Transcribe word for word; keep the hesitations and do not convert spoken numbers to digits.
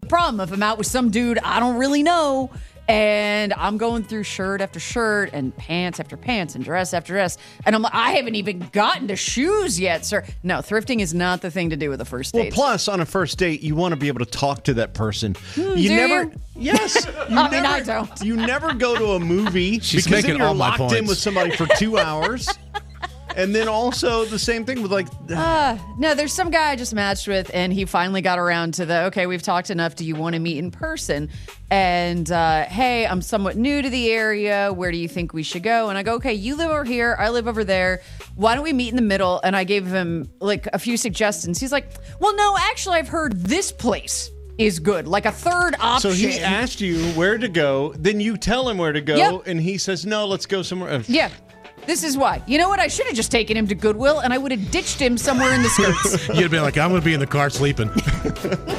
problem if I'm out with some dude I don't really know, and I'm going through shirt after shirt and pants after pants and dress after dress, and I'm like, I haven't even gotten to shoes yet, sir. No, thrifting is not the thing to do with a first date. Well, plus on a first date, you want to be able to talk to that person. Mm, you do never, you? yes. You I never, mean, I don't. You never go to a movie She's because making then you're all my locked in points. with somebody for two hours. And then also the same thing with like... Uh, no, there's some guy I just matched with, and he finally got around to the, okay, we've talked enough. Do you want to meet in person? And, uh, hey, I'm somewhat new to the area. Where do you think we should go? And I go, okay, you live over here. I live over there. Why don't we meet in the middle? And I gave him like a few suggestions. He's like, well, no, actually, I've heard this place is good. Like a third option. So he asked you where to go. Then you tell him where to go. Yep. And he says, no, let's go somewhere else. Yeah. This is why. You know what? I should have just taken him to Goodwill, and I would have ditched him somewhere in the skirts. You'd have been like, I'm going to be in the car sleeping.